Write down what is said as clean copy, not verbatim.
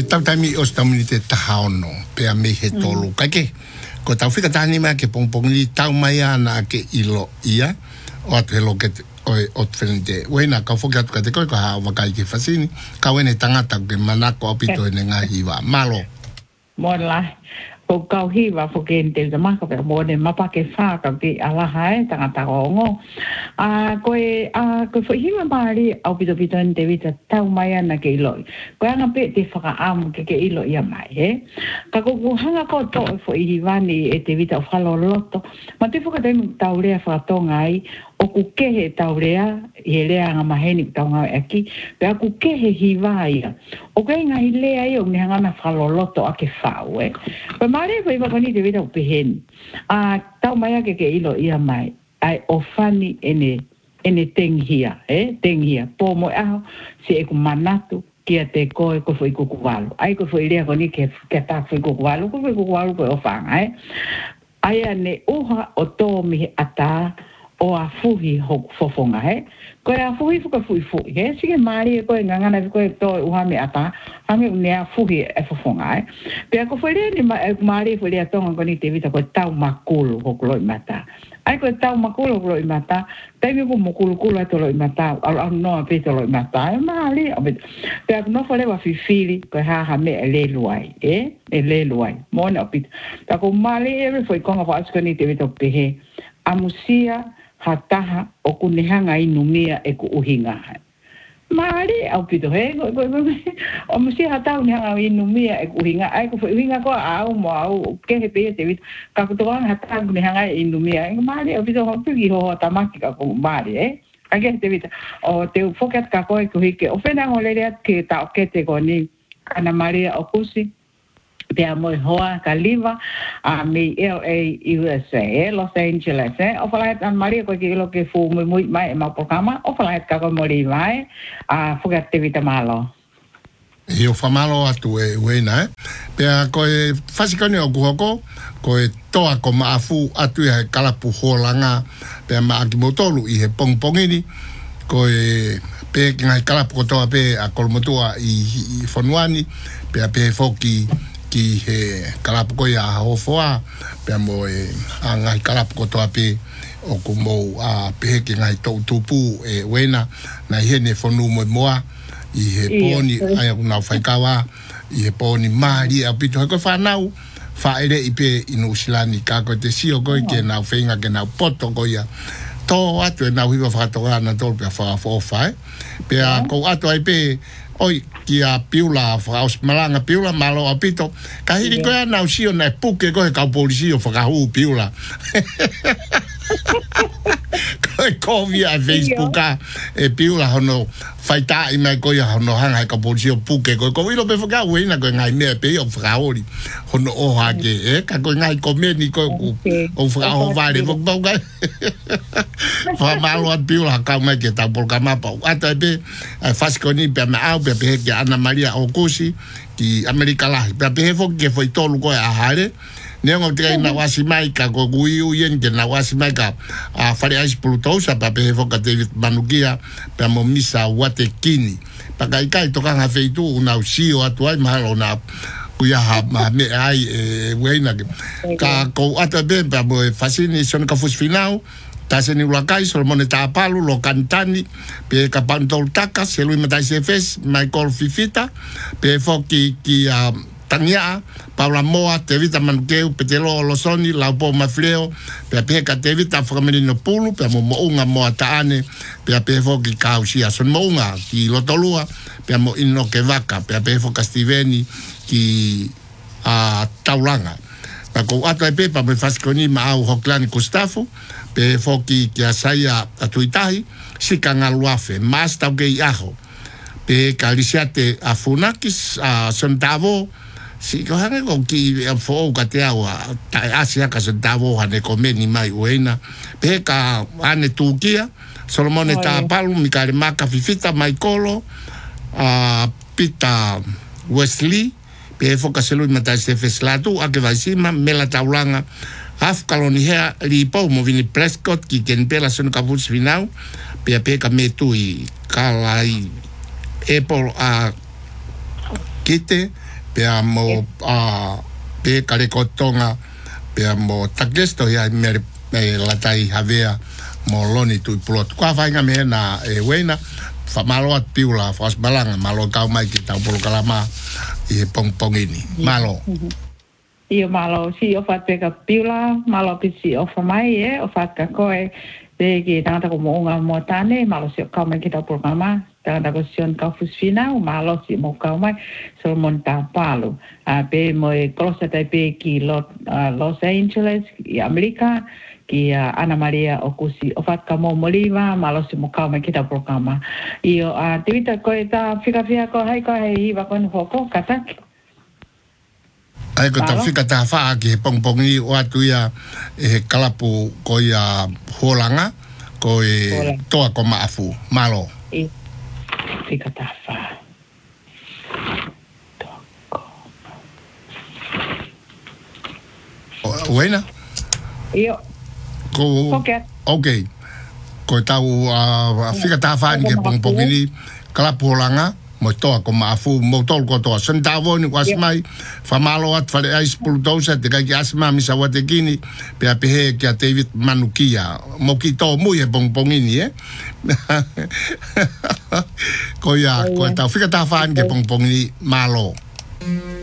tau tami os tamini te tahaono pe a me he tolu kake ko tau fika tani ma ke pongpong ni tau mai ana ke ilo ia o atu he lo ke o tfenite wena ka foka atu ka te koe ka haa wakai ke fasini ka wene tangata ke manako apito ene ngā hiwa malo Mola o kau hiwa fokente te maka pe mo ne mapa ke fa ka ki ala hai tangata ngo koe fo hiwa mari au pito te vita tau mai ana ke ilo koe anga pe te whaka amu ke ilo ia mai ka ko hanga ko to fo hiwa ni e te vita o whalo loto ma te whaka temu tau rea whakatonga ai o ku kehe tau rea i rea nga maheni tau ngau aki pe aku kehe hiwa ia o kai nga i lea i o ni hangana whalo loto ake whau pe mare ko iwa koni te vita upehen tau mai ake ke ilo ia mai ai o fani ene tenghia tenghia po mo aho si e ku manatu kia te koe ko foi kukuwalu ai ko foi lea koni ke ta foi kukuwalu ko o whanga ai ane uha o tō mihi ata o a fuhi hok fofonga ko a fuhi fuka fuhi sige mari ko ngangana ko to uhame ata ame unea fuhi e fofonga pe ko foi ni mari foi le tonga ko ni te vita ko tau makulu hok loi mata ai ko tau makulu loi mata te mi ko makulu kulu to loi mata al no pe to loi mata mari pe no fole wa fifili ko ha me le luai le luai mo na pit ta ko mari e foi konga fa asko ni te vita pe amusia hataha o kunehanga inumia e ku uhinga. Mari au pito o musi hataha unehanga inumia e ku uhinga. Ai ku uhinga ko au mo au kehe pe te vit. Ka ku toang hataha kunehanga inumia. Mari au pito ho pigi ho tamaki ka ku mari Ake te vit. O te fokat ka ko e ku hike. O fena ngolere ke ta o kete ko ni Ana Maria Okusi. Te amo hoa kaliva a me LA USA Los Angeles o falat an Maria ko ki lo ke fu muy mai ma programa o falat ka ko mori vai a fuga activita malo e o famalo atu e wena pe ko e fasikoni o kuhoko ko e toa ko maafu atu e kalapu holanga pe ma akimotolu i he pongpongini ko e pe ngai kalapu ko toa pe a kolmotua i fonuani pe foki ki he kalapu ko ia hofoa pe mo a ngai kalapu ko toa pe o ko mo a pe ki ngai to tupu e wena na he ne fonu mo moa i he poni ai na faikawa i he poni mari a pito ko fa nau fa ere i pe inu silani ka ko te sio ko ke na fenga ke na poto ko ia to atu na wiwa fa to na to pe fa fa pe a ko atu ai pe oi kia piula faus malanga piula malo apito kahiri ko na usio na puke ko ka policia fa hu piula ko via Facebook e piula hono faita i mai ko ya hono hanga ka policia puke ko ilo pe fa we na ko ngai me pe o fa ori hono o ha ke ka ko ngai ko me ni ko o fa o vale fo ga fa malo at piula ka mai ke ta por ka mapa ata be faskoni pe ma au pe ke Ana Maria Okusi ki Amerika la pe fo ke foi tolu ko a hare ne ngo te na wasi mai ka ko guiu yen ke na wasi mai ka a fare as plutosa pa pe fo ka David Manukia pe mo misa watekini pa kai kai to ka ha feitu una usio atuai malo na kuya ha me ai weina ka ko ata be pa mo fasini son ka fus final tase ni ulakai Solomone Tapalu lo cantani pe kapantol taka se lui mata CFS Michael Fifita pe foki ki Tania Paula Moa Tevita Mankeu Petelo Losoni Laupo Mafleo pe ka Tevita Framelino Pulu pe mo unga mo taane pe foki kausia son mo unga ki lotolua pe mo ino ke vaka pe foka Steveni ki Taulanga pa ko ato pe pa me faskoni ma au hoklani Gustavo pe foki ki asaia atuitahi sika ngaluafe mas tau ke iaho pe kalisiate a funakis a sontavo si ko hanga ko ki fo ka te awa ta asia ka sontavo hane komeni mai uena pe ka ane tukia Solomone Tapalu Mikale Maka Fifita Maikolo Pita Wesley pe foka selu mata se feslatu ake vaisima mela taulanga haf kaloni hea li pau mo vini Prescott ki ken pela son kapus finau pe ka metui kalai Apple a kite pea mo pe kare kotonga pea mo takesto ya me latai havea mo loni tu plot kwa fainga me na wena fa malo at piula fas balanga malo kau mai ki tau polo kalama i pong ini malo io malo si o fat peka piula malo pisi o fa mai o fat ka koe de ki tangata ko mo nga mo tane malo si o kau mai ki tau polo kalama tangata ko sion kau fusfina o malo si mo kau mai so monta palo pe mo klosa tai pe ki Los Angeles i Amerika ki Ana Maria o kusi o fat ka mo moliva malo si mo kau mai ki tau polo kalama io tevita koe ta fika ko hai ko hei iwa koe hoko kataki ai ko ta fika ta fa ki pong i o atu ia kalapu ko ia holanga ko toa ko maafu malo fika ta fa Wena io ko okay ko tau fika ta fa ki pong i kalapu holanga mo toa ko maafu mo tol ko toa sentavo ni wasmai fa malo at fa ai spuldosa te ka asma mi sa wate kini pe ape ki a David Manukia mo ki to mu e pongini ko ya ko ta fika ta fa ke pongini malo